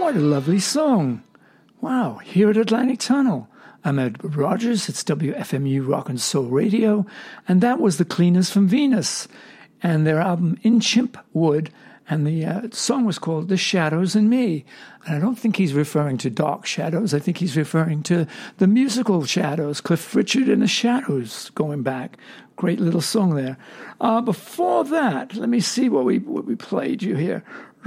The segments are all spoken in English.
What a lovely song. Wow, here at Atlantic Tunnel. I'm Ed Rogers, it's WFMU Rock and Soul Radio, and that was The Cleaners from Venus and their album In Chimp Wood, and the song was called The Shadows and Me. And I don't think he's referring to Dark Shadows, I think he's referring to the musical Shadows, Cliff Richard and the Shadows going back. Great little song there. Before that, let me see what we played you here.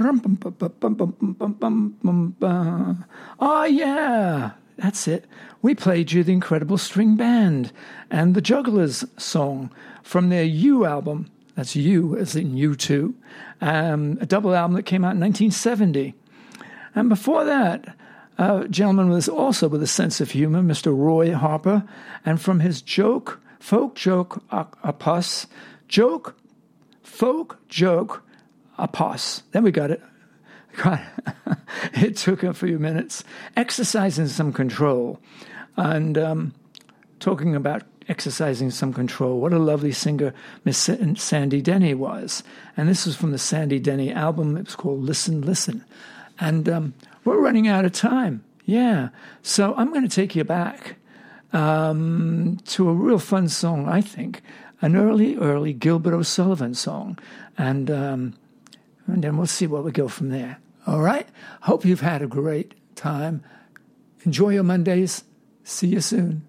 Oh, yeah, that's it. We played you The Incredible String Band and the Jugglers song from their You album. That's You, as in U2. A double album that came out in 1970. And before that, a gentleman was also with a sense of humor, Mr. Roy Harper, and from his folk joke opus, then we got it. God, it took a few minutes. Exercising Some Control. And talking about exercising some control, what a lovely singer Miss Sandy Denny was. And this was from the Sandy Denny album. It was called Listen, Listen. And we're running out of time. Yeah. So I'm going to take you back to a real fun song, I think. An early Gilbert O'Sullivan song. And then we'll see where we go from there. All right? Hope you've had a great time. Enjoy your Mondays. See you soon.